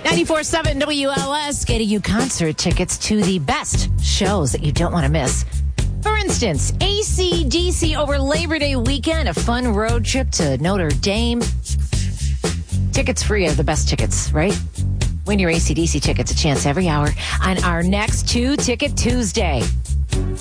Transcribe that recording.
94.7 WLS getting you concert tickets to the best shows that you don't want to miss. For instance, AC/DC over Labor Day weekend, a fun road trip to Notre Dame. Tickets free are the best tickets, right? Win your AC/DC tickets, a chance every hour on our next 2 Ticket Tuesday.